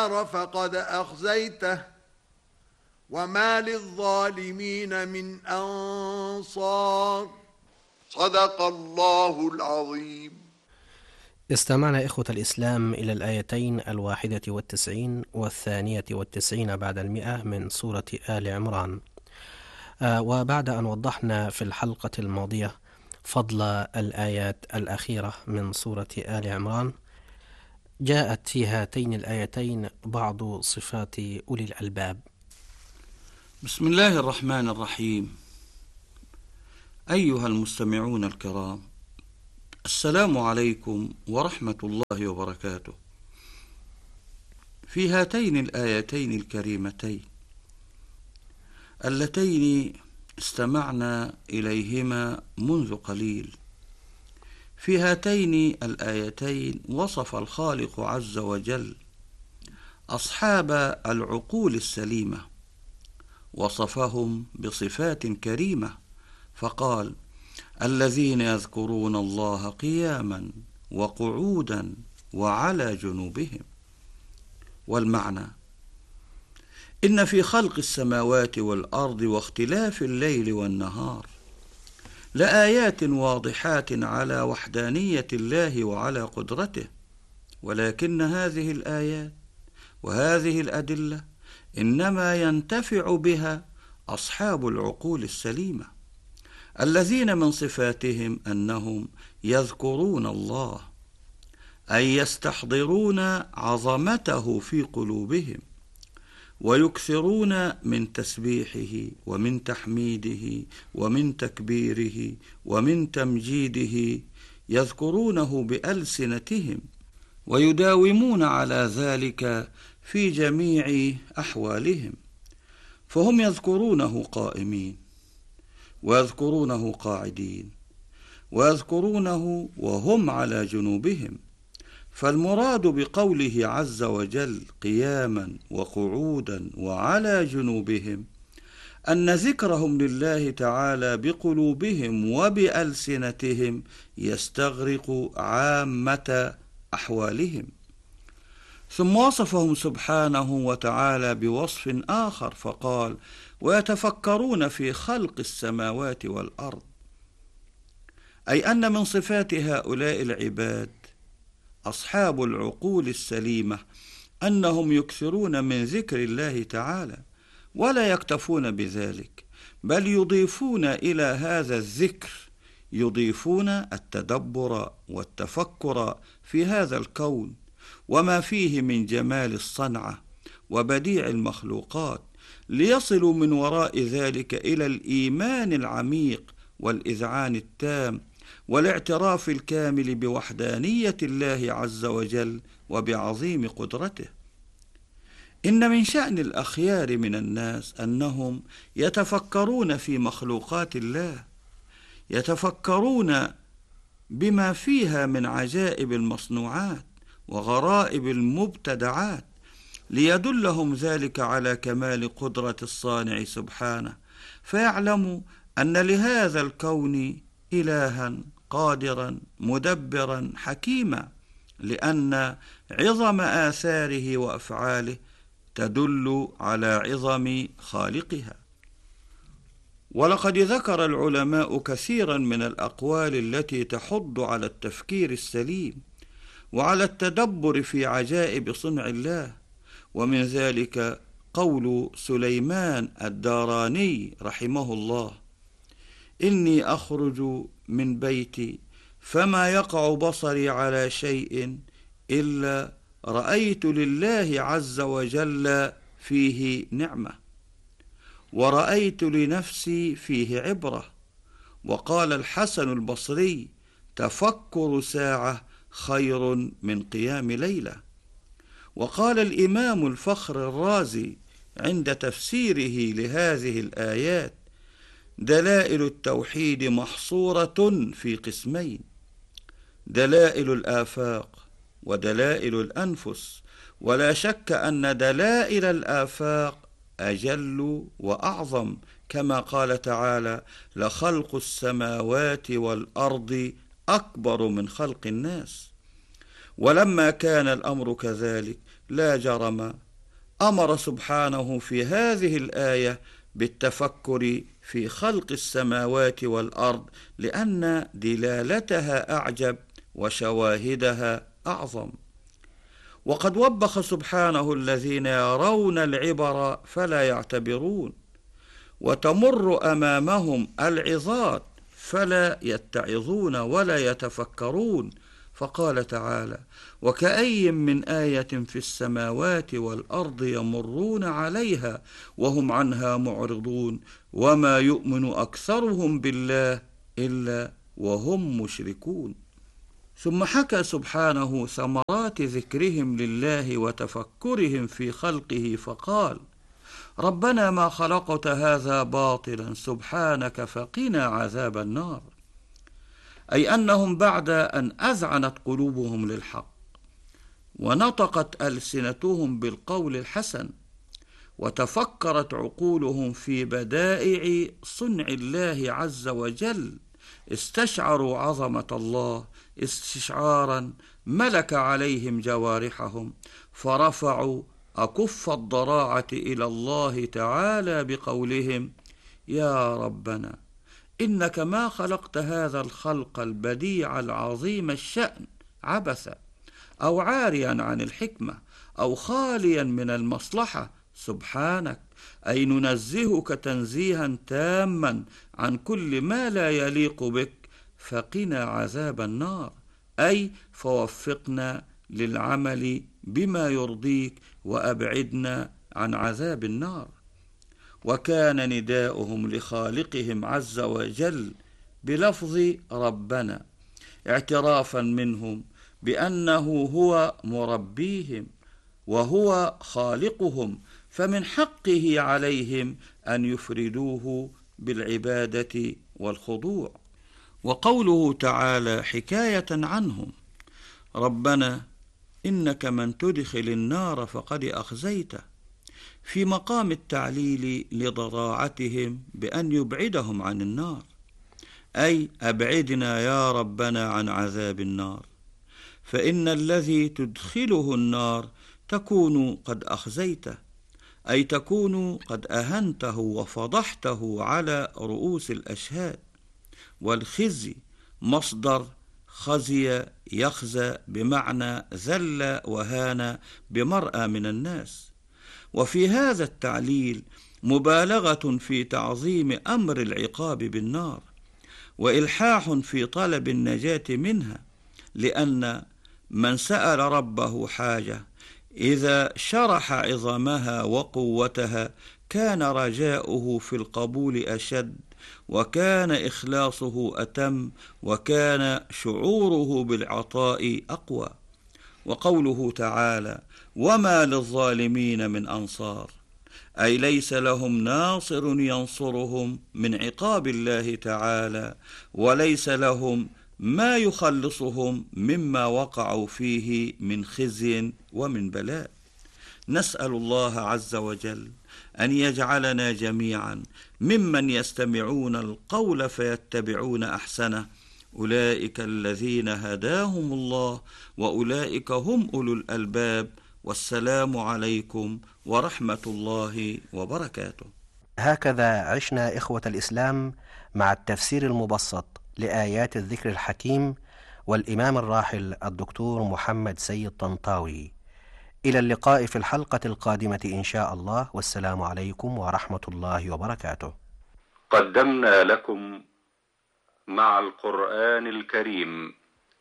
كفر فقد أخزيته وما للظالمين من أنصار. صدق الله العظيم. استمعنا إخوة الإسلام إلى الآيتين 91 و92 بعد 100 من سورة آل عمران. وبعد أن وضحنا في الحلقة الماضية فضل الآيات الأخيرة من سورة آل عمران، جاءت في هاتين الآيتين بعض صفات أولي الألباب. بسم الله الرحمن الرحيم. أيها المستمعون الكرام، السلام عليكم ورحمة الله وبركاته. في هاتين الآيتين الكريمتين اللتين استمعنا إليهما منذ قليل، في هاتين الآيتين وصف الخالق عز وجل أصحاب العقول السليمة، وصفهم بصفات كريمة فقال: الذين يذكرون الله قياما وقعودا وعلى جنوبهم. والمعنى: إن في خلق السماوات والأرض واختلاف الليل والنهار لآيات واضحات على وحدانية الله وعلى قدرته، ولكن هذه الآيات وهذه الأدلة إنما ينتفع بها أصحاب العقول السليمة، الذين من صفاتهم أنهم يذكرون الله، أي يستحضرون عظمته في قلوبهم، ويكثرون من تسبيحه ومن تحميده ومن تكبيره ومن تمجيده، يذكرونه بألسنتهم ويداومون على ذلك في جميع أحوالهم، فهم يذكرونه قائمين، ويذكرونه قاعدين، ويذكرونه وهم على جنوبهم. فالمراد بقوله عز وجل قياما وقعودا وعلى جنوبهم أن ذكرهم لله تعالى بقلوبهم وبألسنتهم يستغرق عامة أحوالهم. ثم وصفهم سبحانه وتعالى بوصف آخر فقال: ويتفكرون في خلق السماوات والأرض، أي أن من صفات هؤلاء العباد أصحاب العقول السليمة أنهم يكثرون من ذكر الله تعالى، ولا يكتفون بذلك، بل يضيفون إلى هذا الذكر يضيفون التدبر والتفكر في هذا الكون وما فيه من جمال الصنعة وبديع المخلوقات، ليصلوا من وراء ذلك إلى الإيمان العميق والإذعان التام والاعتراف الكامل بوحدانية الله عز وجل وبعظيم قدرته. إن من شأن الأخيار من الناس أنهم يتفكرون في مخلوقات الله، يتفكرون بما فيها من عجائب المصنوعات وغرائب المبتدعات، ليدلهم ذلك على كمال قدرة الصانع سبحانه، فيعلموا أن لهذا الكون إلها قادرا مدبرا حكيما، لأن عظم آثاره وأفعاله تدل على عظم خالقها. ولقد ذكر العلماء كثيرا من الأقوال التي تحض على التفكير السليم وعلى التدبر في عجائب صنع الله، ومن ذلك قول سليمان الداراني رحمه الله: إني أخرج من بيتي فما يقع بصري على شيء إلا رأيت لله عز وجل فيه نعمة، ورأيت لنفسي فيه عبرة. وقال الحسن البصري: تفكر ساعة خير من قيام ليلة. وقال الإمام الفخر الرازي عند تفسيره لهذه الآيات: دلائل التوحيد محصورة في قسمين: دلائل الآفاق ودلائل الأنفس، ولا شك أن دلائل الآفاق أجل وأعظم، كما قال تعالى: لخلق السماوات والأرض أكبر من خلق الناس. ولما كان الأمر كذلك لا جرم أمر سبحانه في هذه الآية بالتفكر في خلق السماوات والأرض، لأن دلالتها أعجب وشواهدها أعظم. وقد وبخ سبحانه الذين يرون العبر فلا يعتبرون، وتمر أمامهم العظات فلا يتعظون ولا يتفكرون، فقال تعالى: وكأي من آية في السماوات والأرض يمرون عليها وهم عنها معرضون وما يؤمن أكثرهم بالله إلا وهم مشركون. ثم حكى سبحانه ثمرات ذكرهم لله وتفكرهم في خلقه فقال: ربنا ما خلقت هذا باطلا سبحانك فقنا عذاب النار. أي أنهم بعد أن أذعنت قلوبهم للحق ونطقت ألسنتهم بالقول الحسن وتفكرت عقولهم في بدائع صنع الله عز وجل، استشعروا عظمة الله استشعارا ملك عليهم جوارحهم، فرفعوا أكف الضراعة إلى الله تعالى بقولهم: يا ربنا إنك ما خلقت هذا الخلق البديع العظيم الشأن عبثا أو عاريا عن الحكمة أو خاليا من المصلحة، سبحانك، أي ننزهك تنزيها تاما عن كل ما لا يليق بك، فقنا عذاب النار، أي فوفقنا للعمل بما يرضيك وأبعدنا عن عذاب النار. وكان نداؤهم لخالقهم عز وجل بلفظ ربنا اعترافا منهم بأنه هو مربيهم وهو خالقهم، فمن حقه عليهم أن يفردوه بالعبادة والخضوع. وقوله تعالى حكاية عنهم: ربنا إنك من تدخل النار فقد أخزيته، في مقام التعليل لضراعتهم بأن يبعدهم عن النار، أي أبعدنا يا ربنا عن عذاب النار، فإن الذي تدخله النار تكون قد أخزيته، أي تكون قد أهنته وفضحته على رؤوس الأشهاد. والخزي مصدر خزي يخزى بمعنى ذل وهان بمرأى من الناس. وفي هذا التعليل مبالغة في تعظيم أمر العقاب بالنار وإلحاح في طلب النجاة منها، لأن من سأل ربه حاجة إذا شرح عظمها وقوتها كان رجاؤه في القبول أشد، وكان إخلاصه أتم، وكان شعوره بالعطاء أقوى. وقوله تعالى: وما للظالمين من أنصار، أي ليس لهم ناصر ينصرهم من عقاب الله تعالى، وليس لهم ما يخلصهم مما وقعوا فيه من خزي ومن بلاء. نسأل الله عز وجل أن يجعلنا جميعا ممن يستمعون القول فيتبعون أحسنه، أولئك الذين هداهم الله وأولئك هم أولو الألباب. والسلام عليكم ورحمة الله وبركاته. هكذا عشنا إخوة الإسلام مع التفسير المبسط لآيات الذكر الحكيم والإمام الراحل الدكتور محمد سيد طنطاوي. إلى اللقاء في الحلقة القادمة إن شاء الله، والسلام عليكم ورحمة الله وبركاته. قدمنا لكم مع القرآن الكريم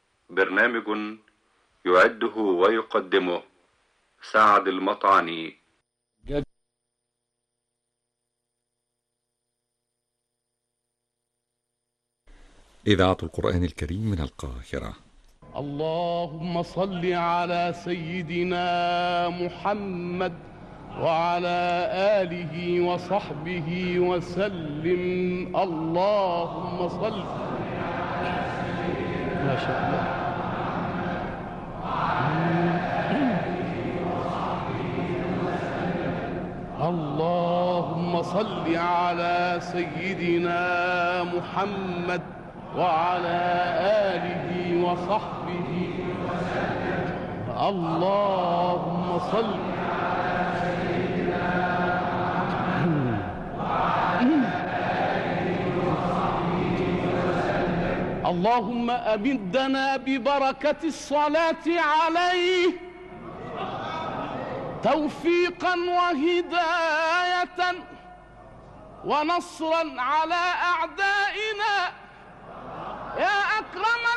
برنامج يعده ويقدمه سعد المطعني. إذاعة القرآن الكريم من القاهرة. اللهم صل على سيدنا محمد وعلى آله وصحبه وسلم. اللهم صل ما شاء الله. اللهم صل على سيدنا محمد وعلى آله وصحبه وسلم. اللهم صل اللهم أمدنا ببركة الصلاة عليه توفيقا وهداية ونصرا على أعدائنا يا أكرم